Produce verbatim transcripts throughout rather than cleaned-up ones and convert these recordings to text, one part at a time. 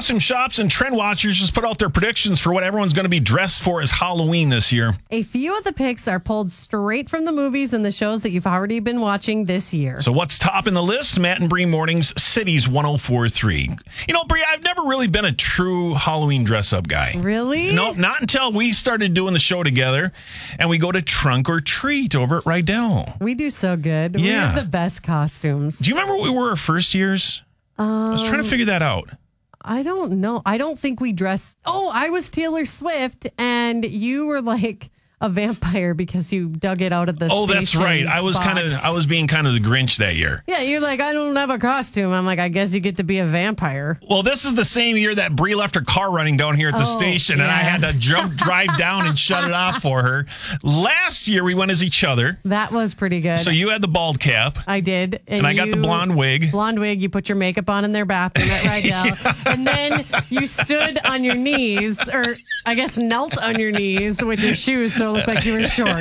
costume shops and trend watchers just put out their predictions for what everyone's going to be dressed for as Halloween this year. A few of the picks are pulled straight from the movies and the shows that you've already been watching this year. So what's top in the list? Matt and Bree Mornings, Cities one oh four point three. You know, Bree, I've never really been a true Halloween dress-up guy. Really? No, not until we started doing the show together, and we go to Trunk or Treat over at Rydell. We do so good. Yeah. We have the best costumes. Do you remember what we were our first years? Um, I was trying to figure that out. I don't know. I don't think we dressed. Oh, I was Taylor Swift, and you were like a vampire because you dug it out of the Oh, that's right. I was kind of, I was being kind of the Grinch that year. Yeah, you're like, I don't have a costume. I'm like, I guess you get to be a vampire. Well, this is the same year that Bree left her car running down here at the Oh, station, and yeah. I had to jump, drive down and shut it off for her. Last year, we went as each other. That was pretty good. So you had the bald cap. I did. And, And I got the you- blonde wig. Blonde wig. You put your makeup on in their bathroom at Rydell. yeah. And then you stood on your knees, or I guess knelt on your knees with your shoes so it looked like you were short.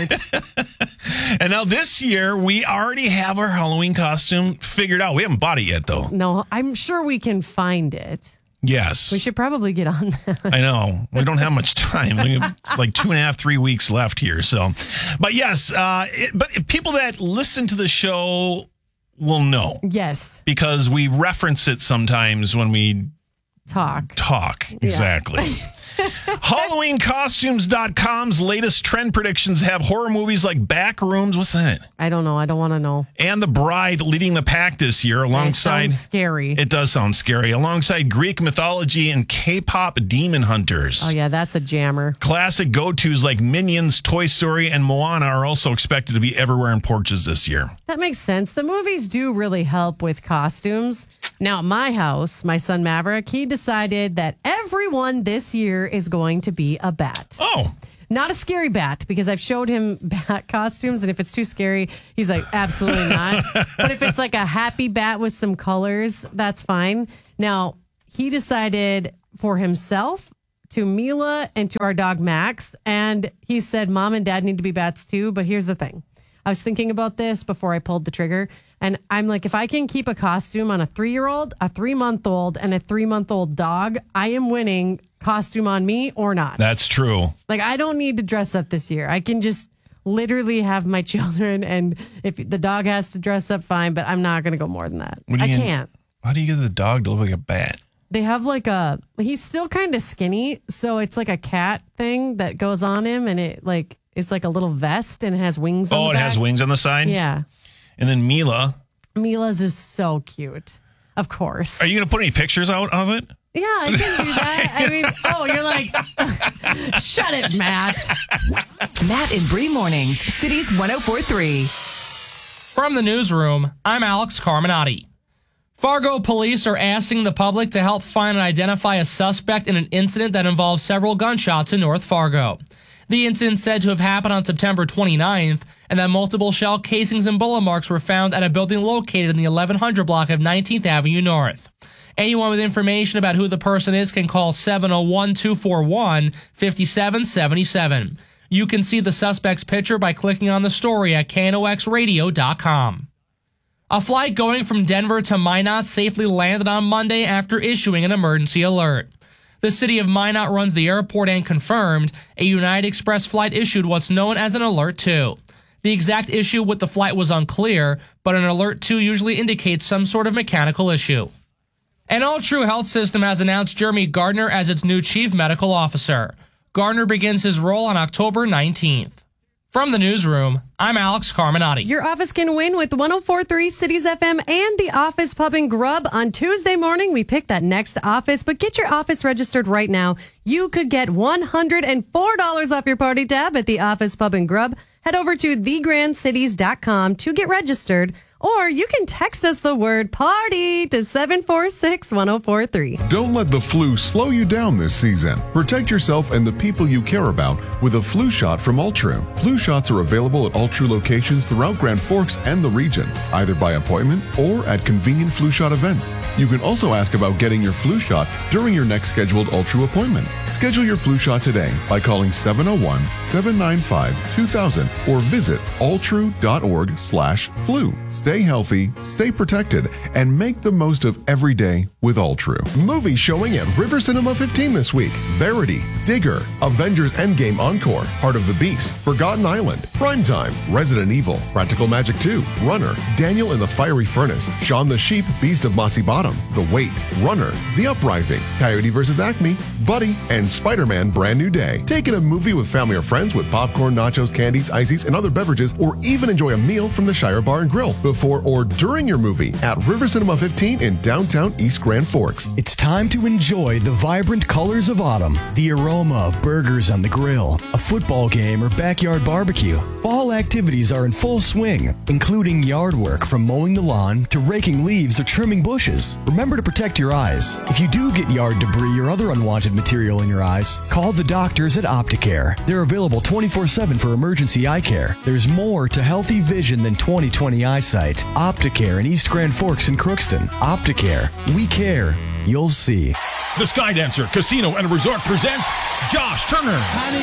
And now this year, we already have our Halloween costume figured out. We haven't bought it yet, though. No, I'm sure we can find it. Yes. We should probably get on that. I know. We don't have much time. We have like two and a half, three weeks left here. So, but yes, uh, it, but people that listen to the show will know. Yes. Because we reference it sometimes when we talk. Talk. Exactly. Halloween Costumes dot com's latest trend predictions have horror movies like Backrooms. What's that? I don't know. I don't want to know. And The Bride leading the pack this year alongside. It sounds scary. It does sound scary. Alongside Greek mythology and K-pop demon hunters. Oh, yeah. That's a jammer. Classic go-tos like Minions, Toy Story, and Moana are also expected to be everywhere in porches this year. That makes sense. The movies do really help with costumes. Now, at my house, my son Maverick, he decided that everyone this year is going to be a bat. Oh. Not a scary bat, because I've showed him bat costumes, and if it's too scary, he's like, absolutely not. But if it's like a happy bat with some colors, that's fine. Now, he decided for himself, to Mila, and to our dog Max, and he said, Mom and Dad need to be bats too, but here's the thing. I was thinking about this before I pulled the trigger, and I'm like, if I can keep a costume on a three-year-old, a three-month-old, and a three-month-old dog, I am winning costume on me or not. That's true. Like, I don't need to dress up this year. I can just literally have my children, and if the dog has to dress up, fine, but I'm not going to go more than that. What do I you- can't. How do you get the dog to look like a bat? They have like a, he's still kind of skinny, so it's like a cat thing that goes on him, and it like, it's like a little vest, and it has wings on Oh, the it back. has wings on the side? Yeah. And then Mila. Mila's is so cute. Of course. Are you going to put any pictures out of it? Yeah, I can do that. I mean, oh, you're like, shut it, Matt. Matt and Bree Mornings, Cities one oh four point three. From the newsroom, I'm Alex Carminati. Fargo police are asking the public to help find and identify a suspect in an incident that involves several gunshots in North Fargo. The incident said to have happened on September twenty-ninth, and that multiple shell casings and bullet marks were found at a building located in the eleven hundred block of nineteenth Avenue North. Anyone with information about who the person is can call seven oh one, two four one, five seven seven seven. You can see the suspect's picture by clicking on the story at K N O X radio dot com. A flight going from Denver to Minot safely landed on Monday after issuing an emergency alert. The city of Minot runs the airport and confirmed a United Express flight issued what's known as an Alert two. The exact issue with the flight was unclear, but an Alert two usually indicates some sort of mechanical issue. An All True Health System has announced Jeremy Gardner as its new chief medical officer. Gardner begins his role on October nineteenth. From the newsroom, I'm Alex Carminati. Your office can win with one oh four point three Cities F M and the Office Pub and Grub. On Tuesday morning, we pick that next office, but get your office registered right now. You could get one hundred four dollars off your party tab at the Office Pub and Grub. Head over to the grand cities dot com to get registered, or you can text us the word party to seven four six, one oh four three. Don't let the flu slow you down this season. Protect yourself and the people you care about with a flu shot from Ultru. Flu shots are available at Ultru locations throughout Grand Forks and the region, either by appointment or at convenient flu shot events. You can also ask about getting your flu shot during your next scheduled Ultru appointment. Schedule your flu shot today by calling seven oh one, seven nine five, two thousand or visit ultru dot org slash flu. Stay Stay healthy, stay protected, and make the most of every day with Ultra. Movie showing at River Cinema fifteen this week. Verity, Digger, Avengers Endgame Encore, Heart of the Beast, Forgotten Island, Primetime, Resident Evil, Practical Magic two, Runner, Daniel in the Fiery Furnace, Shaun the Sheep, Beast of Mossy Bottom, The Wait, Runner, The Uprising, Coyote versus. Acme, Buddy, and Spider-Man Brand New Day. Take in a movie with family or friends with popcorn, nachos, candies, ices, and other beverages, or even enjoy a meal from the Shire Bar and Grill before or during your movie at River Cinema fifteen in downtown East Grand Forks. It's time to enjoy the vibrant colors of autumn, the aroma of burgers on the grill, a football game, or backyard barbecue. Fall activities are in full swing, including yard work from mowing the lawn to raking leaves or trimming bushes. Remember to protect your eyes. If you do get yard debris or other unwanted material in your eyes, call the doctors at Opticare. They're available twenty-four seven for emergency eye care. There's more to healthy vision than twenty twenty eyesight. Opticare in East Grand Forks and Crookston. Opticare. We care. You'll see. The Skydancer Casino and Resort presents Josh Turner.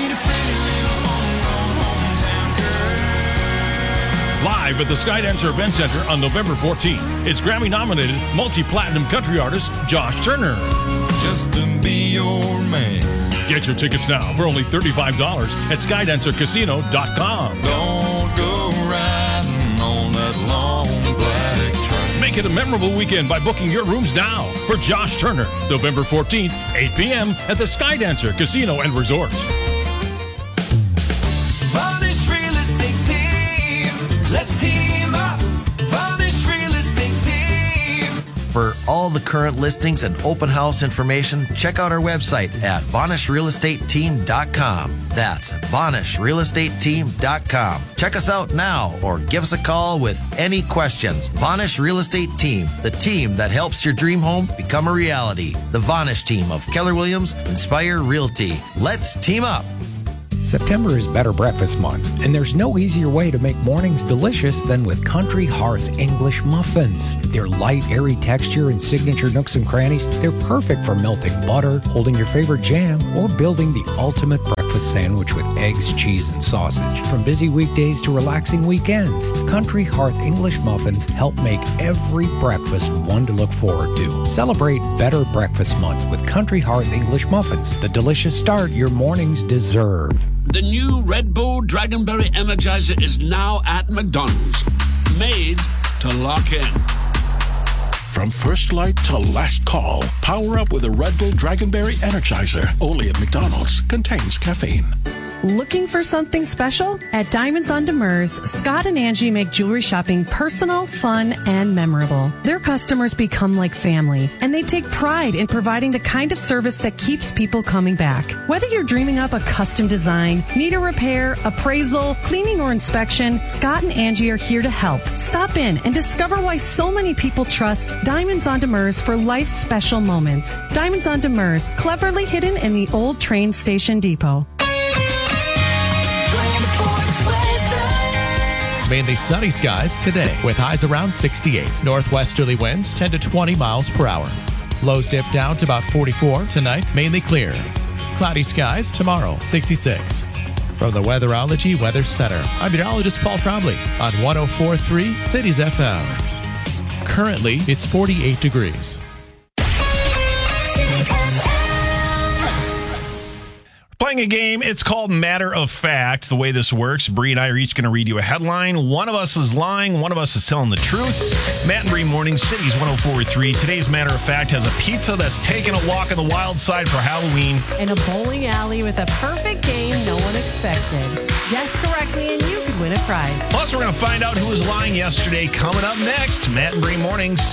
Live at the Skydancer Event Center on November fourteenth. It's Grammy-nominated multi-platinum country artist Josh Turner. Just to be your man. Get your tickets now for only thirty-five dollars at skydancer casino dot com. Don't go riding on that long black train. Make it a memorable weekend by booking your rooms now for Josh Turner, November fourteenth, eight p.m. at the Skydancer Casino and Resort. Varnish Real Estate Team. Let's team up. Varnish Real Estate Team. For all the current listings and open house information, check out our website at varnish real estate team dot com. That's varnish real estate team dot com. Check us out now or give us a call with any questions. Varnish Real Estate Team, the team that helps your dream home become a reality. The Varnish team of Keller Williams Inspire Realty. Let's team up. September is Better Breakfast Month, and there's no easier way to make mornings delicious than with Country Hearth English Muffins. Their light, airy texture and signature nooks and crannies, they're perfect for melting butter, holding your favorite jam, or building the ultimate breakfast sandwich with eggs, cheese, and sausage. From busy weekdays to relaxing weekends, Country Hearth English Muffins help make every breakfast one to look forward to. Celebrate Better Breakfast Month with Country Hearth English Muffins, the delicious start your mornings deserve. The new Red Bull Dragonberry Energizer is now at McDonald's. Made to lock in. From first light to last call, power up with a Red Bull Dragonberry Energizer. Only at McDonald's. Contains caffeine. Looking for something special? At Diamonds on Demers, Scott and Angie make jewelry shopping personal, fun, and memorable. Their customers become like family, and they take pride in providing the kind of service that keeps people coming back. Whether you're dreaming up a custom design, need a repair, appraisal, cleaning, or inspection, Scott and Angie are here to help. Stop in and discover why so many people trust Diamonds on Demers for life's special moments. Diamonds on Demers, cleverly hidden in the old train station depot. Mainly sunny skies today with highs around sixty-eight. Northwesterly winds ten to twenty miles per hour. Lows dip down to about forty-four tonight, mainly clear. Cloudy skies tomorrow, sixty-six. From the Weatherology Weather Center, I'm meteorologist Paul Trombley on one oh four point three Cities F M. Currently, it's forty-eight degrees. Playing a game, it's called Matter of Fact. The way this works, Bree and I are each going to read you a headline. One of us is lying, one of us is telling the truth. Matt and Bree Morning, Cities one oh four point three. Today's Matter of Fact has a pizza that's taking a walk on the wild side for Halloween. And a bowling alley with a perfect game no one expected. Guess correctly and you could win a prize. Plus, we're going to find out who was lying yesterday. Coming up next, Matt and Bree Mornings.